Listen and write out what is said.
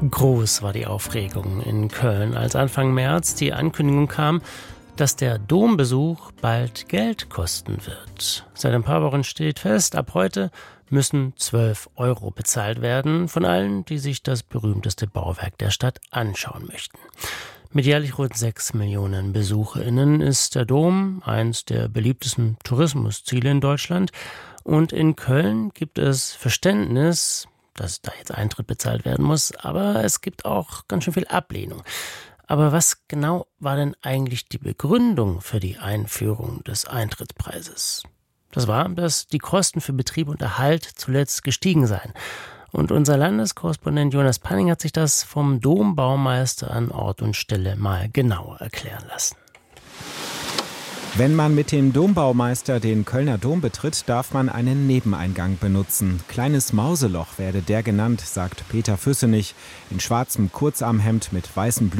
Groß war die Aufregung in Köln, als Anfang März die Ankündigung kam, dass der Dombesuch bald Geld kosten wird. Seit ein paar Wochen steht fest, ab heute müssen 12 € bezahlt werden von allen, die sich das berühmteste Bauwerk der Stadt anschauen möchten. Mit jährlich rund 6 Millionen BesucherInnen ist der Dom eins der beliebtesten Tourismusziele in Deutschland. Und in Köln gibt es Verständnis, dass da jetzt Eintritt bezahlt werden muss, aber es gibt auch ganz schön viel Ablehnung. Aber was genau war denn eigentlich die Begründung für die Einführung des Eintrittspreises? Das war, dass die Kosten für Betrieb und Erhalt zuletzt gestiegen seien. Und unser Landeskorrespondent Jonas Panning hat sich das vom Dombaumeister an Ort und Stelle mal genauer erklären lassen. Wenn man mit dem Dombaumeister den Kölner Dom betritt, darf man einen Nebeneingang benutzen. Kleines Mauseloch werde der genannt, sagt Peter Füssenich, in schwarzem Kurzarmhemd mit weißen